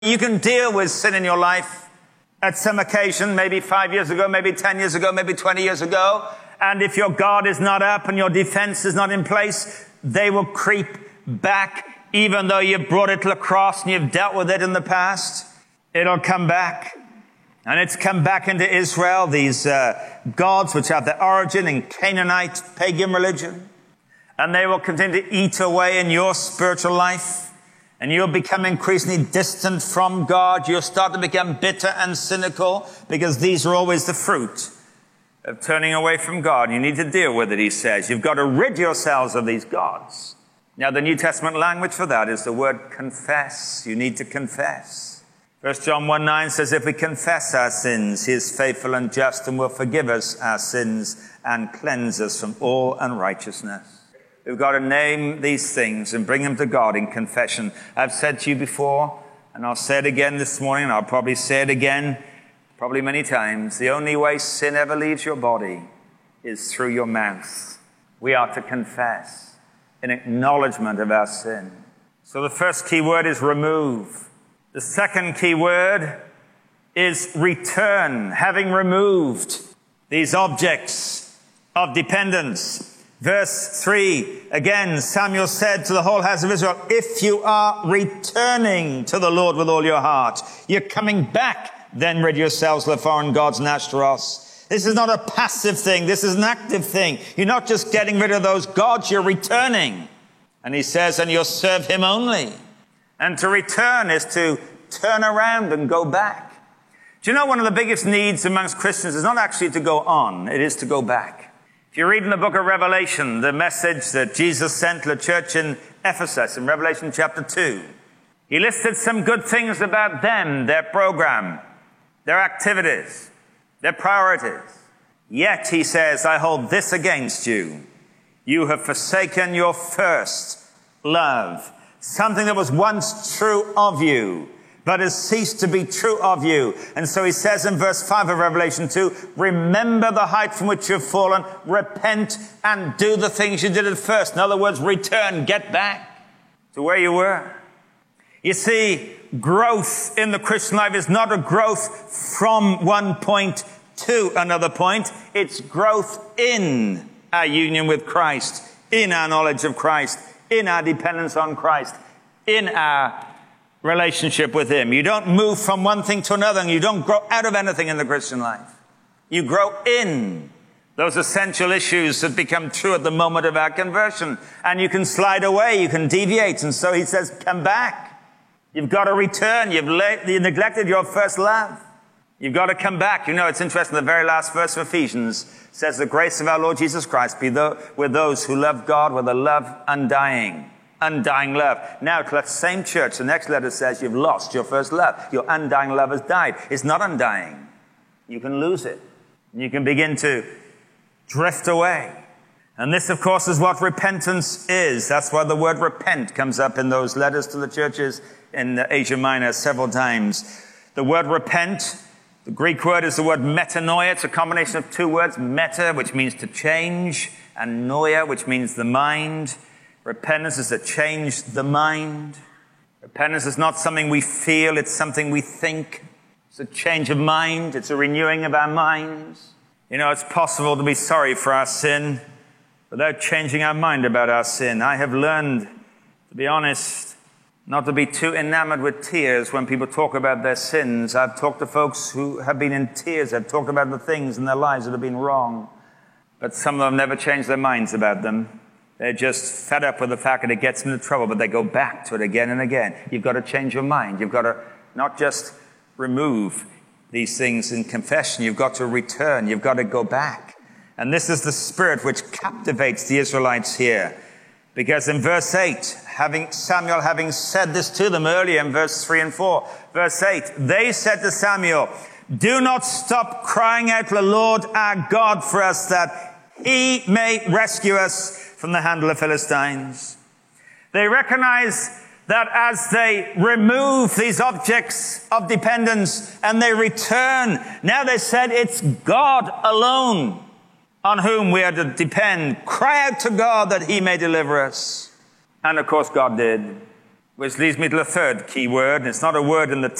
You can deal with sin in your life at some occasion, maybe 5 years ago, maybe 10 years ago, maybe 20 years ago. And if your guard is not up and your defense is not in place, they will creep back. Even though you've brought it to the cross and you've dealt with it in the past, it'll come back. And it's come back into Israel, these gods which have their origin in Canaanite pagan religion. And they will continue to eat away in your spiritual life. And you'll become increasingly distant from God. You'll start to become bitter and cynical because these are always the fruit of turning away from God. You need to deal with it, he says. You've got to rid yourselves of these gods. Now, the New Testament language for that is the word confess. You need to confess. 1 John 1:9 says, if we confess our sins, he is faithful and just and will forgive us our sins and cleanse us from all unrighteousness. We've got to name these things and bring them to God in confession. I've said to you before, and I'll say it again this morning, and I'll probably say it again, probably many times. The only way sin ever leaves your body is through your mouth. We are to confess in acknowledgement of our sin. So the first key word is remove. The second key word is return, having removed these objects of dependence. Verse 3, again, Samuel said to the whole house of Israel, if you are returning to the Lord with all your heart, you're coming back, then rid yourselves of the foreign gods and Ashtaroths. This is not a passive thing. This is an active thing. You're not just getting rid of those gods, you're returning. And he says, and you'll serve him only. And to return is to turn around and go back. Do you know one of the biggest needs amongst Christians is not actually to go on, it is to go back. If you read in the book of Revelation, the message that Jesus sent to the church in Ephesus in Revelation chapter 2, he listed some good things about them, their program, their activities, their priorities. Yet, he says, I hold this against you. You have forsaken your first love. Something that was once true of you, but has ceased to be true of you. And so he says in verse 5 of Revelation 2, remember the height from which you've fallen, repent and do the things you did at first. In other words, return, get back to where you were. You see, growth in the Christian life is not a growth from one point to another point. It's growth in our union with Christ, in our knowledge of Christ, in our dependence on Christ, in our relationship with him. You don't move from one thing to another, and you don't grow out of anything in the Christian life. You grow in those essential issues that become true at the moment of our conversion. And you can slide away, you can deviate. And so he says, come back. You've got to return. You've neglected your first love. You've got to come back. You know, it's interesting, the very last verse of Ephesians says, the grace of our Lord Jesus Christ be with those who love God with a love undying love. Now, to that same church, the next letter says you've lost your first love. Your undying love has died. It's not undying. You can lose it. You can begin to drift away. And this, of course, is what repentance is. That's why the word repent comes up in those letters to the churches in Asia Minor several times. The word repent, the Greek word is the word metanoia. It's a combination of two words, meta, which means to change, and noia, which means the mind. Repentance is to change the mind. Repentance is not something we feel, it's something we think. It's a change of mind, it's a renewing of our minds. You know, it's possible to be sorry for our sin without changing our mind about our sin. I have learned, to be honest, not to be too enamored with tears when people talk about their sins. I've talked to folks who have been in tears. I've talked about the things in their lives that have been wrong. But some of them never changed their minds about them. They're just fed up with the fact that it gets them into trouble, but they go back to it again and again. You've got to change your mind. You've got to not just remove these things in confession. You've got to return. You've got to go back. And this is the spirit which captivates the Israelites here. Because in verse 8, Samuel having said this to them earlier in verse 3 and 4, verse 8, they said to Samuel, do not stop crying out to the Lord our God for us, that he may rescue us from the hand of the Philistines. They recognize that as they remove these objects of dependence and they return, now they said it's God alone on whom we are to depend. Cry out to God that he may deliver us. And of course God did. Which leads me to the third key word. It's not a word in the